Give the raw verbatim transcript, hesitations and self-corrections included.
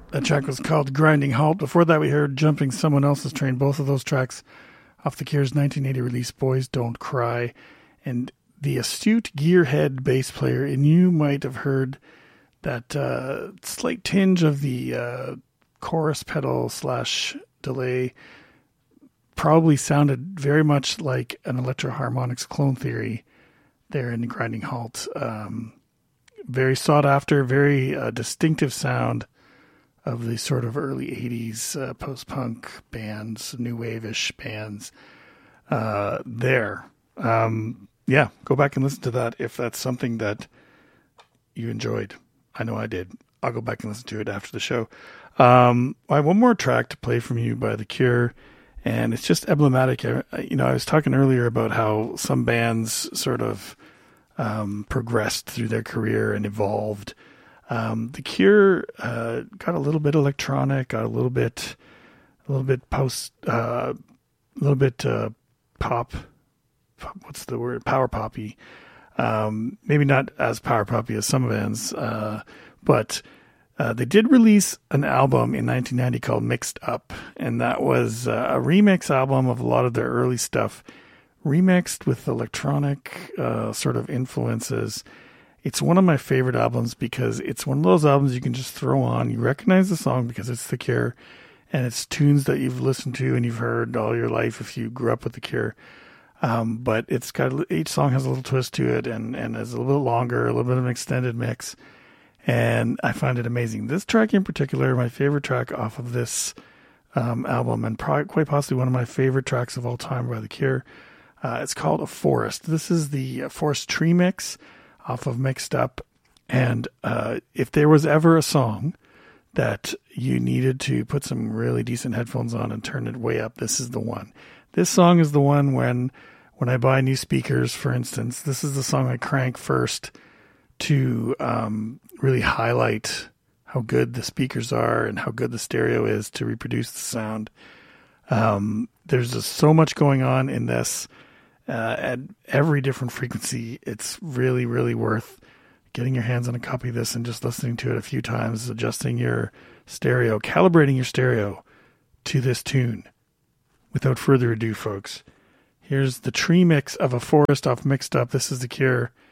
That track was called Grinding Halt. Before that, we heard Jumping Someone Else's Train. Both of those tracks off the Cure's nineteen eighty release, Boys Don't Cry. And the astute gearhead bass player, and you might have heard that uh, slight tinge of the uh, chorus pedal slash delay, probably sounded very much like an Electro Harmonix Clone Theory there in the Grinding Halt. Um, very sought after, very uh, distinctive sound of the sort of early eighties uh, post-punk bands, new wave-ish bands uh, there. Um, yeah, go back and listen to that if that's something that you enjoyed. I know I did. I'll go back and listen to it after the show. Um, I have one more track to play from you by The Cure, and it's just emblematic. You know, I was talking earlier about how some bands sort of um, progressed through their career and evolved. Um, The Cure uh, got a little bit electronic, got a little bit, a little bit post, uh, a little bit uh, pop. What's the word? Power poppy. Um, maybe not as power poppy as some bands, uh, but uh, they did release an album in nineteen ninety called Mixed Up, and that was uh, a remix album of a lot of their early stuff, remixed with electronic uh, sort of influences. It's one of my favorite albums because it's one of those albums you can just throw on. You recognize the song because it's The Cure, and it's tunes that you've listened to and you've heard all your life if you grew up with The Cure. Um, but it's got, each song has a little twist to it, and, and is a little bit longer, a little bit of an extended mix. And I find it amazing. This track in particular, my favorite track off of this um, album, and probably, quite possibly one of my favorite tracks of all time by The Cure. Uh, it's called A Forest. This is the Forest Tree Mix off of Mixed Up. And uh, if there was ever a song that you needed to put some really decent headphones on and turn it way up, this is the one. This song is the one when when I buy new speakers, for instance, this is the song I crank first to um, really highlight how good the speakers are and how good the stereo is to reproduce the sound. Um, there's just so much going on in this uh, at every different frequency. It's really, really worth getting your hands on a copy of this and just listening to it a few times, adjusting your stereo, calibrating your stereo to this tune. Without further ado, folks, here's the tree mix of A Forest off Mixed Up. This is The Cure.